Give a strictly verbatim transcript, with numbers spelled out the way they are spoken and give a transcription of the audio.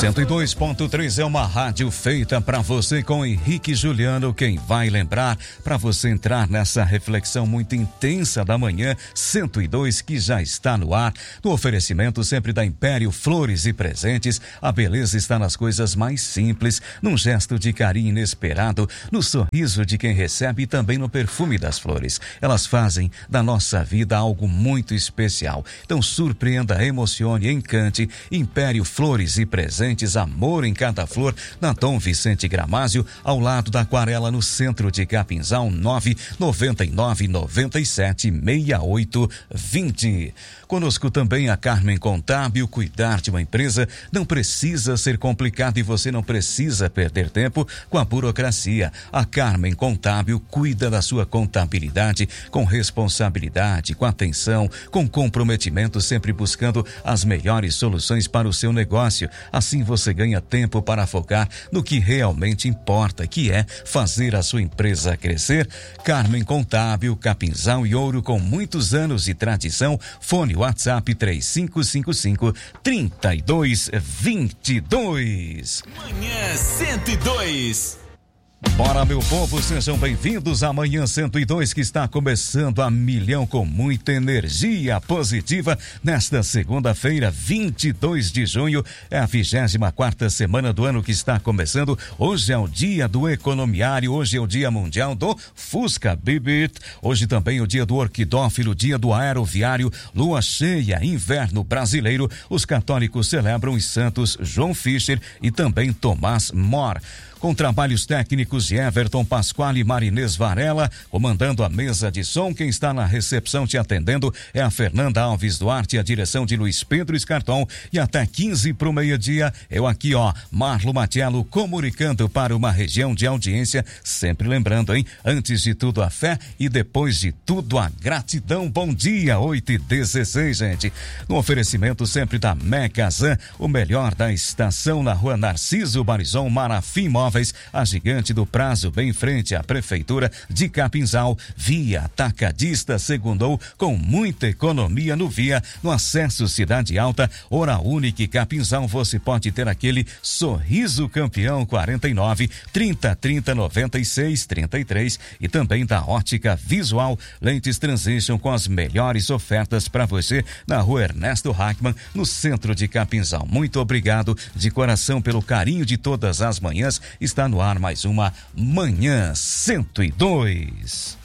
cento e dois ponto três é uma rádio feita para você com Henrique Juliano, quem vai lembrar para você entrar nessa reflexão muito intensa da manhã cento e dois que já está no ar. No oferecimento sempre da Império Flores e Presentes, a beleza está nas coisas mais simples, num gesto de carinho inesperado, no sorriso de quem recebe e também no perfume das flores. Elas fazem da nossa vida algo muito especial. Então surpreenda, emocione, encante. Império Flores e Presentes, amor em cada flor, na Dom Vicente Gramásio, ao lado da Aquarela, no centro de Capinzal. Nove noventa e nove, noventa e sete, sessenta e oito, vinte. Conosco também a Carmen Contábil. Cuidar de uma empresa não precisa ser complicado e você não precisa perder tempo com a burocracia. A Carmen Contábil cuida da sua contabilidade com responsabilidade, com atenção, com comprometimento, sempre buscando as melhores soluções para o seu negócio. Assim você ganha tempo para focar no que realmente importa, que é fazer a sua empresa crescer. Carmen Contábil, Capinzal e Ouro, com muitos anos de tradição. Fone WhatsApp três cinco cinco cinco, três dois dois dois. Manhã cento e dois. Bora, meu povo, sejam bem-vindos à Manhã cento e dois, que está começando a milhão com muita energia positiva nesta segunda-feira, vinte e dois de junho. É a vigésima quarta semana do ano que está começando. Hoje é o dia do economiário, hoje é o dia mundial do Fusca Bibit, hoje também o dia do orquidófilo, dia do aeroviário, lua cheia, inverno brasileiro. Os católicos celebram os santos João Fischer e também Tomás More. Com trabalhos técnicos de Everton Pasquale e Marinês Varela, comandando a mesa de som, quem está na recepção te atendendo é a Fernanda Alves Duarte, a direção de Luiz Pedro Escarton, e até quinze para o meio-dia, eu aqui, ó, Marlo Matiello, comunicando para uma região de audiência, sempre lembrando, hein, antes de tudo a fé e depois de tudo a gratidão. Bom dia, oito e dezesseis, gente. No oferecimento sempre da Megazan, o melhor da estação, na rua Narciso Barizon, Marafim Móveis, a gigante do prazo, bem em frente à Prefeitura de Capinzal. Via Atacadista segundou com muita economia no Via, no acesso Cidade Alta. Hora Única Capinzal, você pode ter aquele sorriso campeão. Quarenta e nove, trinta, trinta, noventa e seis, trinta e três. E também da Ótica Visual, lentes Transition com as melhores ofertas para você na rua Ernesto Hackman, no centro de Capinzal. Muito obrigado de coração pelo carinho de todas as manhãs. Está no ar mais uma Manhã cento e dois.